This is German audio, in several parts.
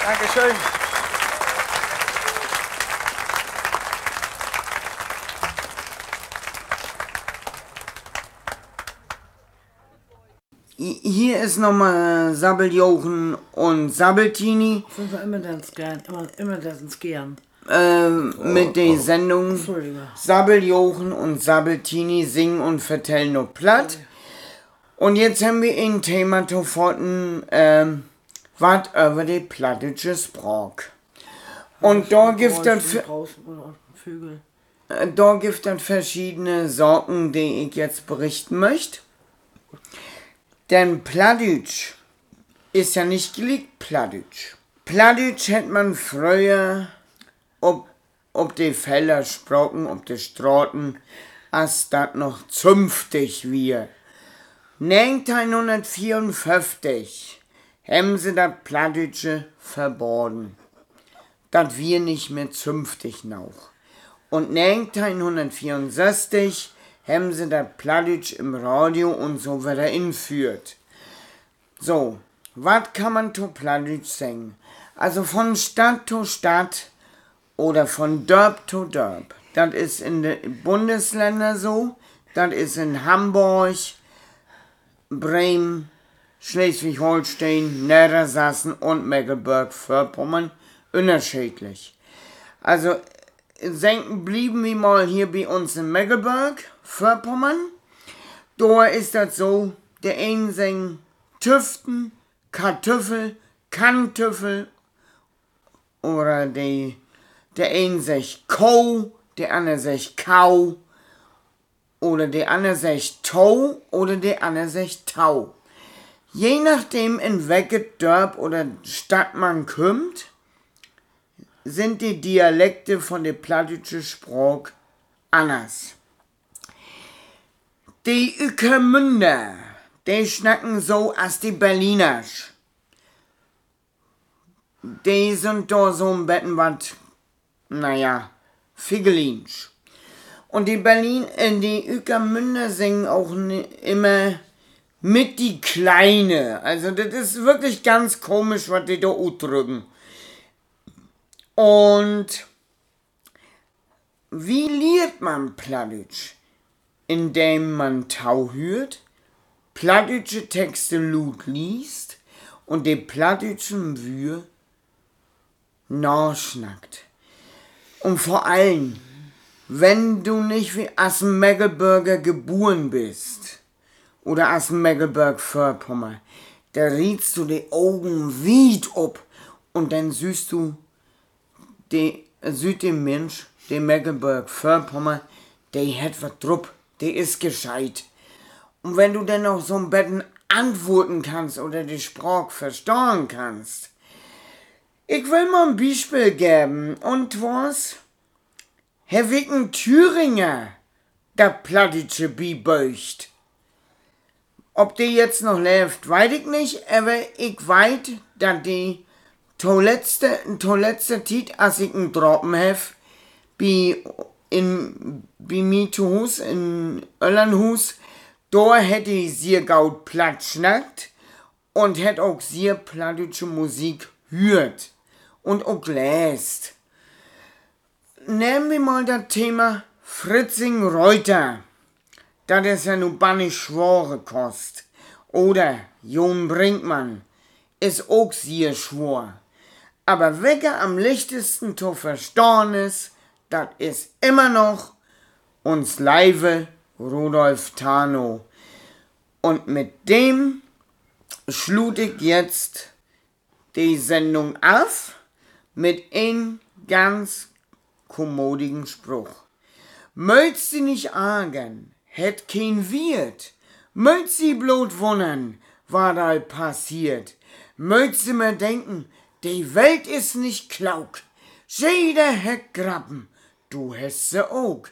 Dankeschön. Hier ist nochmal Sabbeljochen und Sabbeltini. Das sind wir immer das gern. Mit der Sendung Sabbeljochen und Sabbeltini singen und vertellen nur platt. Und jetzt haben wir ein Thema zu forten, was über die plattische Sprache. Und da gibt es verschiedene Sorten, die ich jetzt berichten möchte. Denn Plattdeutsch ist ja nicht gleich Plattdeutsch. Plattdeutsch hätte man früher ob die Felder sprochen, ob die Straßen, als das noch zünftig wir. 1954 haben sie das Plattdeutsche verboten. Das wir nicht mehr zünftig noch. Und 1964 haben sie das Plattdeutsch im Radio und so wieder einführt. So, was kann man zu Plattdeutsch singen? Also von Stadt zu Stadt oder von Dorf zu Dorf. Das ist in den Bundesländern so, das ist in Hamburg, Bremen, Schleswig-Holstein, Niedersachsen und Mecklenburg-Vorpommern unterschiedlich. Also blieben wir mal hier bei uns in Mecklenburg-Vorpommern. Da ist das so, der eine singt Tüften, Kartoffel, Kantüffel oder der eine sagt Kau, der andere sagt Kau oder der andere sagt Tau oder der andere sagt Tau. Je nachdem, in welches Dorf oder Stadt man kommt, sind die Dialekte von der plattdeutschen Sprache anders. Die Ueckermünder, die schnacken so als die Berliners. Die sind da so ein Betten was, Figelins. Und die die Ueckermünder singen auch immer mit die Kleine. Also das ist wirklich ganz komisch, was die da ausdrücken. Und wie lernt man Plattdeutsch? Indem man Tau hört, plattdeutsche Texte laut liest und die plattdeutschen Wörter nachschnackt. Und vor allem, wenn du nicht wie als Mecklenburger geboren bist oder als Mecklenburg-Vorpommern, da riechst du die Augen weit ab und dann siehst du der Mensch, der Mecklenburg-Vorpommern, der hat was drauf, der ist gescheit. Und wenn du dann auf so ein Betten antworten kannst oder die Sprache verstehen kannst. Ich will mal ein Beispiel geben. Und was? Herr Wicken Thüringer, der Plattdeutsche bebeucht. Ob die jetzt noch lebt, weiß ich nicht, aber ich weiß, dass die letzte Zeit, als ich einen Droppen habe, bei mir zu Hause, in Öllernhus, da hätte ich sehr gut platt schnackt und hätte auch sehr plattdeutsche Musik hört und auch läst. Nehmen wir mal das Thema Fritzing-Reuter. Das ist ja nun bannig schwore Kost. Oder Jon Brinkmann ist auch sehr schwor. Aber welcher am leichtesten zu verstehen ist, das ist immer noch uns Leive Rudolf Tano. Und mit dem schlug ich jetzt die Sendung auf mit einem ganz kommodigen Spruch. Möcht sie nicht argen, hätt kein Wirt. Möcht sie bloß wundern, was da passiert. Möcht sie mir denken, die Welt ist nicht klaug. Jeder hätt Grappen, du hast sie auch.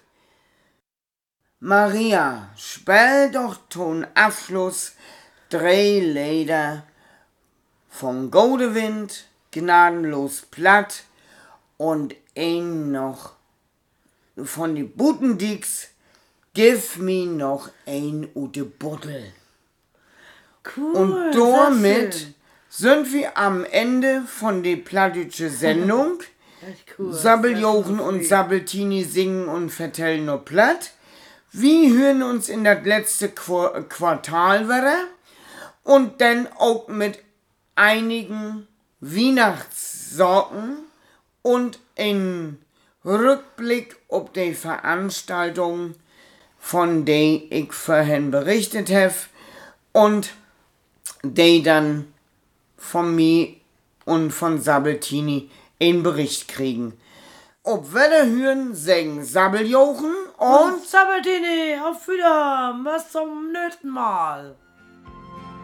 Maria, spiel doch ton Abschluss 3 Lieder von Godewind, Gnadenlos Platt und ein noch von die Butendicks, Give me noch ein Ute Bottle. Cool, und damit sind wir am Ende von der plattdeutsche Sendung. Echt cool. Sabbeljochen und Sabbeltini singen und vertellen nur platt. Wir hören uns in das letzte Quartal wieder und dann auch mit einigen Weihnachtssorten und ein Rückblick auf die Veranstaltung, von der ich vorhin berichtet habe und die dann von mir und von Sabbeltini einen Bericht kriegen. Ob Wiederhören sagen Sabbeljochen und Sabbeltini, auf Wiedersehen, bis zum nächsten Mal.